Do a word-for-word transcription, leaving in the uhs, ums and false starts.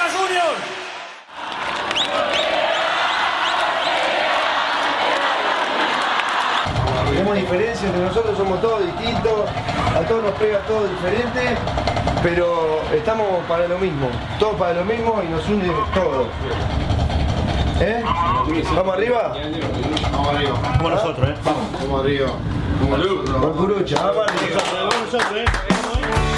Juniors! Tenemos diferencias entre nosotros, somos todos distintos, a todos nos pega todo diferente, pero estamos para lo mismo, todos para lo mismo y nos une todo. ¿Eh? ¿Vamos arriba? Vamos arriba. Como nosotros, ¿eh? Vamos. Vamos arriba. Con Curucha, vamos arriba. Como nosotros, ¿eh?